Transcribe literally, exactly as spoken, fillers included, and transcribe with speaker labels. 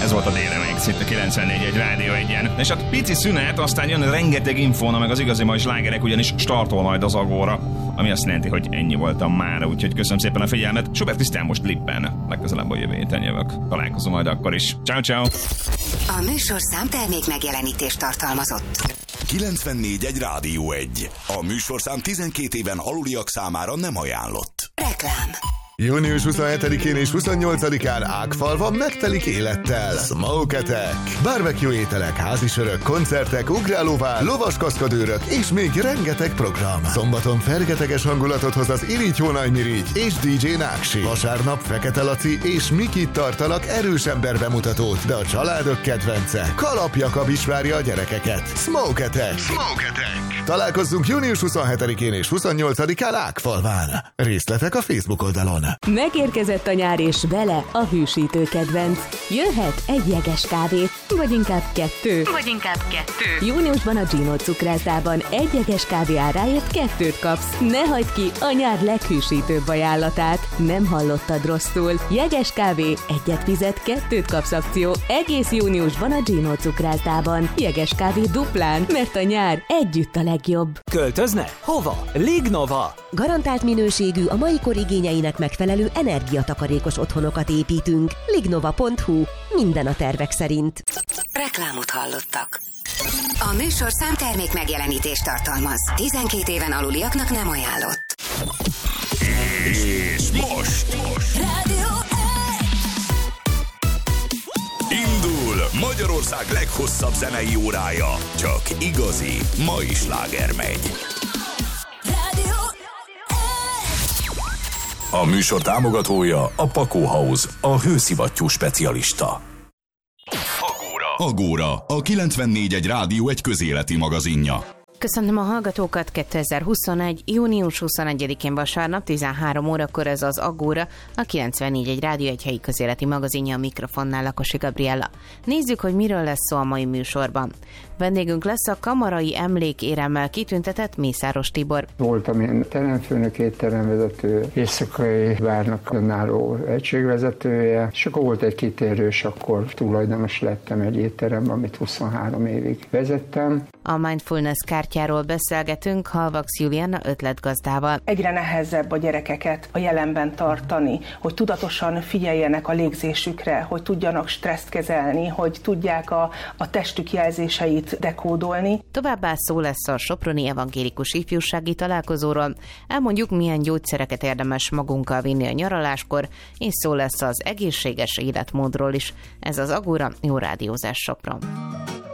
Speaker 1: Ez volt a D-Remix itt a kilencvennégy egy Rádió egyen. És hát pici szünet, aztán jön rengeteg infóna, meg az igazi mai slágerek, ugyanis startol majd az Agóra, ami azt jelenti, hogy ennyi voltam már, úgyhogy köszönöm szépen a figyelmet. Schubert Krisztián most Lippen. Legközelebb a jövő héten jövök. Találkozom majd akkor is. Ciao, ciao.
Speaker 2: A műsorszám termék megjelenítést tartalmazott.
Speaker 3: kilencvennégy egy Rádió egy. A műsorszám tizenkét éven aluliak számára nem ajánlott.
Speaker 2: Reklám.
Speaker 4: június huszonhetedikén és huszonnyolcadikán Ágfalva megtelik élettel. Smoke Attack. Barbecue ételek, házisörök, koncertek, ugrálóvár, lovaskaszkadőrök és még rengeteg program. Szombaton fergeteges hangulatot hoz az Irigy Hónaj Mirigy és dé dzsé Náksi. Vasárnap Fekete Laci és Mikit tartanak erős ember bemutatót, de a családok kedvence Kalap Jakab is várja a gyerekeket. Smoke Attack. Smoke Attack. Találkozzunk június huszonhetedikén és huszonnyolcadikán Ágfalván. Részletek a Facebook oldalon.
Speaker 5: Megérkezett a nyár és vele a hűsítő kedvenc. Jöhet egy jeges kávé, vagy inkább kettő.
Speaker 6: Vagy inkább kettő.
Speaker 5: Júniusban a Gino cukrászdában egy jeges kávé áráért kettőt kapsz. Ne hagyd ki a nyár leghűsítőbb ajánlatát. Nem hallottad rosszul. Jeges kávé, egyet fizet, kettőt kapsz akció. Egész júniusban a Gino cukrászdában. Jeges kávé duplán, mert a nyár együtt a legjobb.
Speaker 7: Költözne? Hova? Lignova!
Speaker 8: Garantált minőségű, a mai kor igényeinek megfelelő energiatakarékos otthonokat építünk. lignova pont hu. Minden a tervek szerint.
Speaker 2: Reklámot hallottak. A műsorszám termék megjelenítést tartalmaz. tizenkét éven aluliaknak nem ajánlott.
Speaker 3: És most, most.
Speaker 2: Rádió
Speaker 3: Indul Magyarország leghosszabb zenei órája. Csak igazi, mai sláger megy. A műsor támogatója a Pakó House, a hőszivattyú specialista. Agóra. Agóra, a kilencvennégy egy Rádió egy közéleti magazinja.
Speaker 6: Köszönöm a hallgatókat. kétezer-huszonegy. június huszonegyedikén vasárnap tizenhárom órakor ez az Agóra, a kilencvennégy egy Rádió egy helyi közéleti magazinja, a mikrofonnál Lakosi Gabriella. Nézzük, hogy miről lesz szó a mai műsorban. Vendégünk lesz a kamarai emlékéremmel kitüntetett Mészáros Tibor.
Speaker 9: Voltam én teremfőnök, étteremvezető, éjszakai várnak önálló egységvezetője, és akkor volt egy kitérős, akkor tulajdonos lettem egy étteremben, amit huszonhárom évig vezettem.
Speaker 6: A Mindfulness kártyáról beszélgetünk Halvax Juliana ötletgazdával.
Speaker 10: Egyre nehezebb a gyerekeket a jelenben tartani, hogy tudatosan figyeljenek a légzésükre, hogy tudjanak stresszt kezelni, hogy tudják a, a testük jelzéseit dekódolni.
Speaker 6: Továbbá szó lesz a soproni evangélikus ifjúsági találkozóról, elmondjuk, milyen gyógyszereket érdemes magunkkal vinni a nyaraláskor, és szó lesz az egészséges életmódról is. Ez az Agóra, jó rádiózás Sopron.